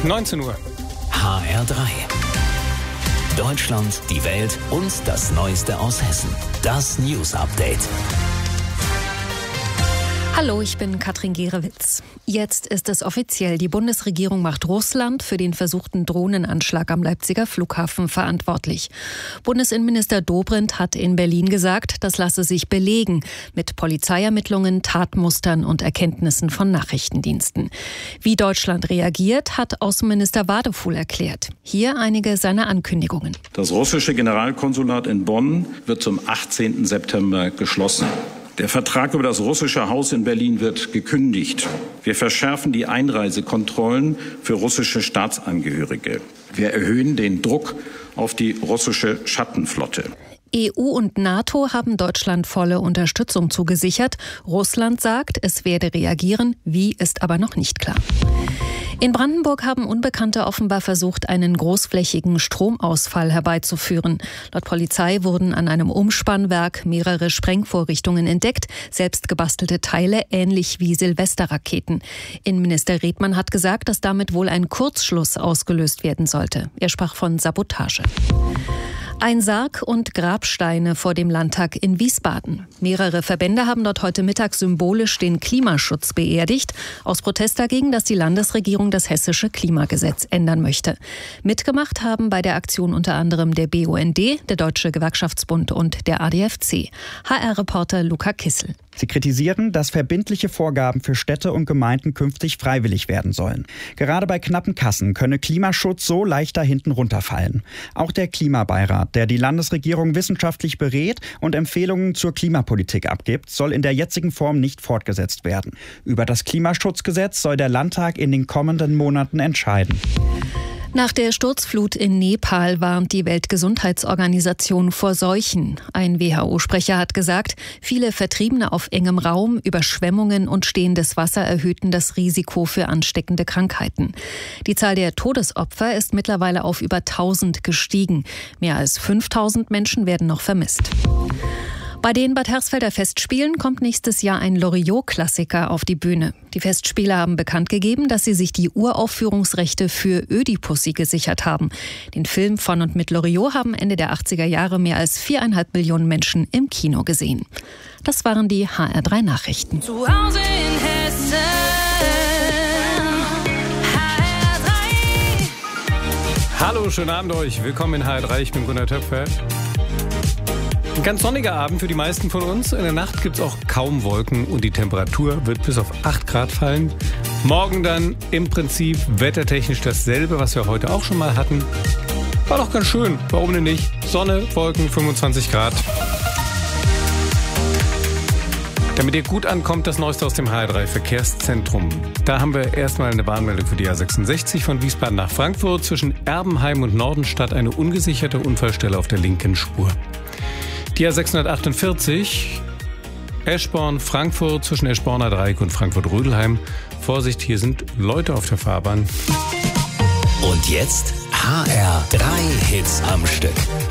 19 Uhr. HR3. Deutschland, die Welt und das Neueste aus Hessen. Das News Update. Hallo, ich bin Katrin Gerewitz. Jetzt ist es offiziell. Die Bundesregierung macht Russland für den versuchten Drohnenanschlag am Leipziger Flughafen verantwortlich. Bundesinnenminister Dobrindt hat in Berlin gesagt, das lasse sich belegen mit Polizeiermittlungen, Tatmustern und Erkenntnissen von Nachrichtendiensten. Wie Deutschland reagiert, hat Außenminister Wadefuhl erklärt. Hier einige seiner Ankündigungen. Das russische Generalkonsulat in Bonn wird zum 18. September geschlossen. Der Vertrag über das russische Haus in Berlin wird gekündigt. Wir verschärfen die Einreisekontrollen für russische Staatsangehörige. Wir erhöhen den Druck auf die russische Schattenflotte. EU und NATO haben Deutschland volle Unterstützung zugesichert. Russland sagt, es werde reagieren. Wie, ist aber noch nicht klar. In Brandenburg haben Unbekannte offenbar versucht, einen großflächigen Stromausfall herbeizuführen. Laut Polizei wurden an einem Umspannwerk mehrere Sprengvorrichtungen entdeckt, selbst gebastelte Teile, ähnlich wie Silvesterraketen. Innenminister Redmann hat gesagt, dass damit wohl ein Kurzschluss ausgelöst werden sollte. Er sprach von Sabotage. Ein Sarg und Grabsteine vor dem Landtag in Wiesbaden. Mehrere Verbände haben dort heute Mittag symbolisch den Klimaschutz beerdigt, aus Protest dagegen, dass die Landesregierung das hessische Klimagesetz ändern möchte. Mitgemacht haben bei der Aktion unter anderem der BUND, der Deutsche Gewerkschaftsbund und der ADFC. HR-Reporter Luca Kissel. Sie kritisieren, dass verbindliche Vorgaben für Städte und Gemeinden künftig freiwillig werden sollen. Gerade bei knappen Kassen könne Klimaschutz so leichter hinten runterfallen. Auch der Klimabeirat, der die Landesregierung wissenschaftlich berät und Empfehlungen zur Klimapolitik abgibt, soll in der jetzigen Form nicht fortgesetzt werden. Über das Klimaschutzgesetz soll der Landtag in den kommenden Monaten entscheiden. Nach der Sturzflut in Nepal warnt die Weltgesundheitsorganisation vor Seuchen. Ein WHO-Sprecher hat gesagt, viele Vertriebene auf engem Raum, Überschwemmungen und stehendes Wasser erhöhten das Risiko für ansteckende Krankheiten. Die Zahl der Todesopfer ist mittlerweile auf über 1000 gestiegen. Mehr als 5000 Menschen werden noch vermisst. Bei den Bad Hersfelder Festspielen kommt nächstes Jahr ein Loriot-Klassiker auf die Bühne. Die Festspiele haben bekannt gegeben, dass sie sich die Uraufführungsrechte für Ödipussy gesichert haben. Den Film von und mit Loriot haben Ende der 80er Jahre mehr als 4,5 Millionen Menschen im Kino gesehen. Das waren die HR3 Nachrichten. Zu Hause in Hessen, HR3. Hallo, schönen Abend euch. Willkommen in HR3. Ich bin Gunnar Töpfer. Ein ganz sonniger Abend für die meisten von uns. In der Nacht gibt es auch kaum Wolken und die Temperatur wird bis auf 8 Grad fallen. Morgen dann im Prinzip wettertechnisch dasselbe, was wir heute auch schon mal hatten. War doch ganz schön, warum denn nicht? Sonne, Wolken, 25 Grad. Damit ihr gut ankommt, das Neueste aus dem HR3 Verkehrszentrum. Da haben wir erstmal eine Warnmeldung für die A66 von Wiesbaden nach Frankfurt. Zwischen Erbenheim und Nordenstadt eine ungesicherte Unfallstelle auf der linken Spur. Die A648, Eschborn-Frankfurt zwischen Eschborner Dreieck und Frankfurt-Rödelheim. Vorsicht, hier sind Leute auf der Fahrbahn. Und jetzt HR3 Hits am Stück.